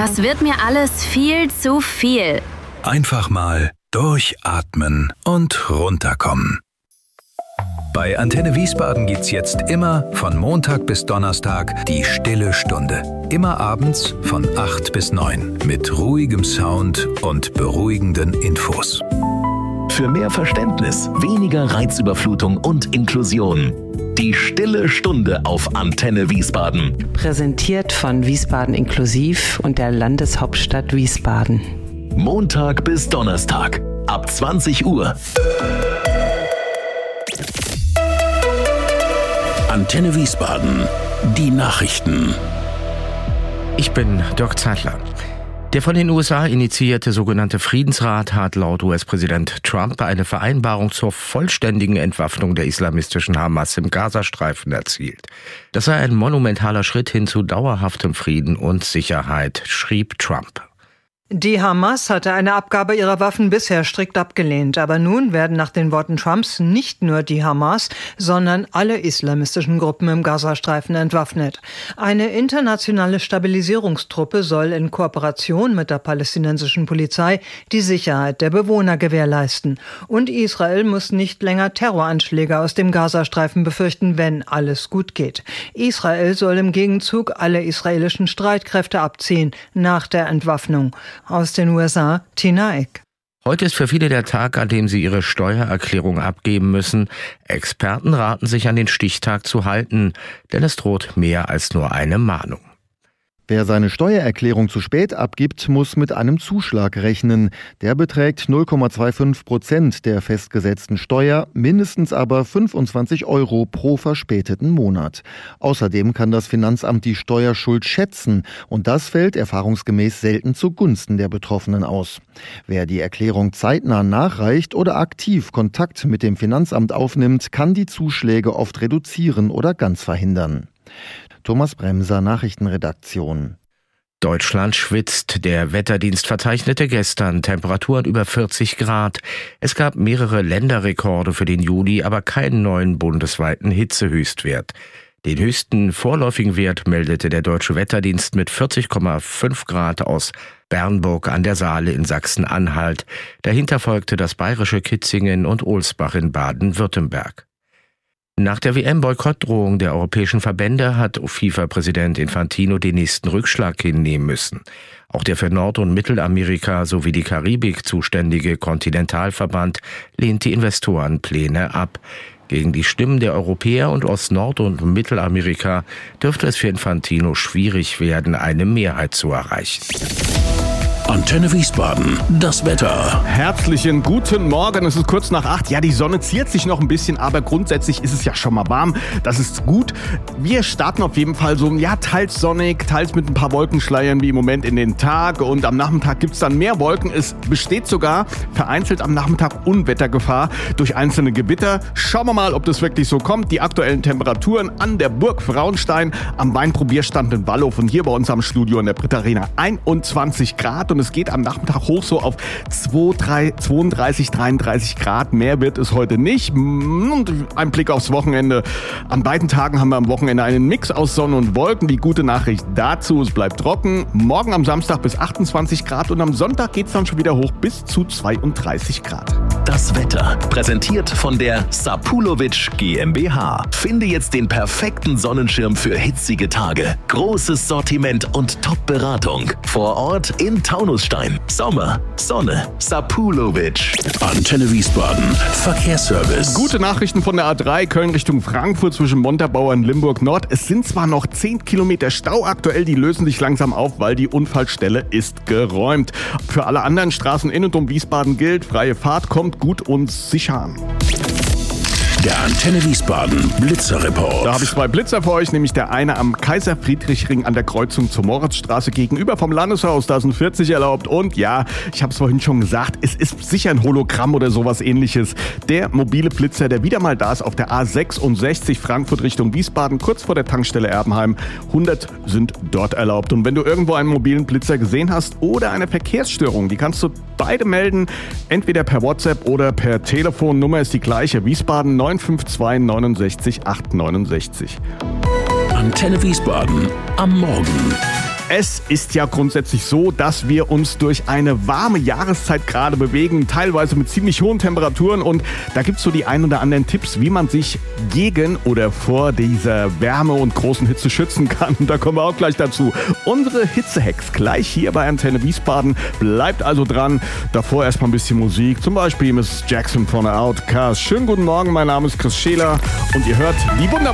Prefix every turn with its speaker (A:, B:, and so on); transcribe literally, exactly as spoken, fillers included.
A: Das wird mir alles viel zu viel.
B: Einfach mal durchatmen und runterkommen. Bei Antenne Wiesbaden gibt's jetzt immer von Montag bis Donnerstag die Stille Stunde. Immer abends von acht bis neun mit ruhigem Sound und beruhigenden Infos.
C: Für mehr Verständnis, weniger Reizüberflutung und Inklusion. Die Stille Stunde auf Antenne Wiesbaden.
D: Präsentiert von Wiesbaden Inklusiv und der Landeshauptstadt Wiesbaden.
C: Montag bis Donnerstag ab zwanzig Uhr. Antenne Wiesbaden. Die Nachrichten.
E: Ich bin Dirk Zeitler. Der von den U S A initiierte sogenannte Friedensrat hat laut U S-Präsident Trump eine Vereinbarung zur vollständigen Entwaffnung der islamistischen Hamas im Gazastreifen erzielt. Das sei ein monumentaler Schritt hin zu dauerhaftem Frieden und Sicherheit, schrieb Trump.
F: Die Hamas hatte eine Abgabe ihrer Waffen bisher strikt abgelehnt. Aber nun werden nach den Worten Trumps nicht nur die Hamas, sondern alle islamistischen Gruppen im Gazastreifen entwaffnet. Eine internationale Stabilisierungstruppe soll in Kooperation mit der palästinensischen Polizei die Sicherheit der Bewohner gewährleisten. Und Israel muss nicht länger Terroranschläge aus dem Gazastreifen befürchten, wenn alles gut geht. Israel soll im Gegenzug alle israelischen Streitkräfte abziehen nach der Entwaffnung. Aus den U S A, Tina Eck.
E: Heute ist für viele der Tag, an dem sie ihre Steuererklärung abgeben müssen. Experten raten sich an den Stichtag zu halten, denn es droht mehr als nur eine Mahnung.
G: Wer seine Steuererklärung zu spät abgibt, muss mit einem Zuschlag rechnen. Der beträgt null Komma fünfundzwanzig Prozent der festgesetzten Steuer, mindestens aber fünfundzwanzig Euro pro verspäteten Monat. Außerdem kann das Finanzamt die Steuerschuld schätzen und das fällt erfahrungsgemäß selten zugunsten der Betroffenen aus. Wer die Erklärung zeitnah nachreicht oder aktiv Kontakt mit dem Finanzamt aufnimmt, kann die Zuschläge oft reduzieren oder ganz verhindern. Thomas Bremser, Nachrichtenredaktion.
E: Deutschland schwitzt. Der Wetterdienst verzeichnete gestern Temperaturen über vierzig Grad. Es gab mehrere Länderrekorde für den Juli, aber keinen neuen bundesweiten Hitzehöchstwert. Den höchsten vorläufigen Wert meldete der Deutsche Wetterdienst mit vierzig Komma fünf Grad aus Bernburg an der Saale in Sachsen-Anhalt. Dahinter folgte das bayerische Kitzingen und Ohlsbach in Baden-Württemberg. Nach der W M-Boykottdrohung der europäischen Verbände hat FIFA-Präsident Infantino den nächsten Rückschlag hinnehmen müssen. Auch der für Nord- und Mittelamerika sowie die Karibik zuständige Kontinentalverband lehnt die Investorenpläne ab. Gegen die Stimmen der Europäer und aus Nord- und Mittelamerika dürfte es für Infantino schwierig werden, eine Mehrheit zu erreichen.
C: Antenne Wiesbaden, das Wetter.
H: Herzlichen guten Morgen, es ist kurz nach acht. Ja, die Sonne ziert sich noch ein bisschen, aber grundsätzlich ist es ja schon mal warm. Das ist gut. Wir starten auf jeden Fall so, ja, teils sonnig, teils mit ein paar Wolkenschleiern wie im Moment in den Tag. Und am Nachmittag gibt es dann mehr Wolken. Es besteht sogar vereinzelt am Nachmittag Unwettergefahr durch einzelne Gewitter. Schauen wir mal, ob das wirklich so kommt. Die aktuellen Temperaturen an der Burg Frauenstein, am Weinprobierstand in Wallow und hier bei uns am Studio in der Brit Arena einundzwanzig Grad. Und es geht am Nachmittag hoch so auf zweiunddreißig, dreiunddreißig Grad. Mehr wird es heute nicht. Und ein Blick aufs Wochenende. An beiden Tagen haben wir am Wochenende einen Mix aus Sonne und Wolken. Die gute Nachricht dazu, es bleibt trocken. Morgen am Samstag bis achtundzwanzig Grad und am Sonntag geht es dann schon wieder hoch bis zu zweiunddreißig Grad.
C: Das Wetter, präsentiert von der Sapulovic GmbH. Finde jetzt den perfekten Sonnenschirm für hitzige Tage. Großes Sortiment und Top-Beratung. Vor Ort in Taunusstein. Sommer, Sonne, Sapulovic. Antenne Wiesbaden, Verkehrsservice.
H: Gute Nachrichten von der A drei, Köln Richtung Frankfurt zwischen Montabaur und Limburg Nord. Es sind zwar noch zehn Kilometer Stau aktuell, die lösen sich langsam auf, weil die Unfallstelle ist geräumt. Für alle anderen Straßen in und um Wiesbaden gilt, freie Fahrt kommt gut und sicher an.
C: Der Antenne Wiesbaden Blitzerreport.
H: Da habe ich zwei Blitzer für euch, nämlich der eine am Kaiser-Friedrich-Ring an der Kreuzung zur Moritzstraße gegenüber vom Landeshaus. Da sind vierzig erlaubt und ja, ich habe es vorhin schon gesagt, es ist sicher ein Hologramm oder sowas ähnliches. Der mobile Blitzer, der wieder mal da ist auf der A sechsundsechzig Frankfurt Richtung Wiesbaden, kurz vor der Tankstelle Erbenheim. hundert sind dort erlaubt. Und wenn du irgendwo einen mobilen Blitzer gesehen hast oder eine Verkehrsstörung, die kannst du beide melden, entweder per WhatsApp oder per Telefon. Nummer ist die gleiche, Wiesbaden neun fünf zwei neunundsechzig acht neunundsechzig.
C: Antenne Wiesbaden am Morgen.
H: Es ist ja grundsätzlich so, dass wir uns durch eine warme Jahreszeit gerade bewegen, teilweise mit ziemlich hohen Temperaturen, und da gibt es so die ein oder anderen Tipps, wie man sich gegen oder vor dieser Wärme und großen Hitze schützen kann. Und da kommen wir auch gleich dazu. Unsere Hitzehacks gleich hier bei Antenne Wiesbaden. Bleibt also dran. Davor erstmal ein bisschen Musik, zum Beispiel Miss Jackson von der Outcast. Schönen guten Morgen, mein Name ist Chris Scheler und ihr hört die wunderbare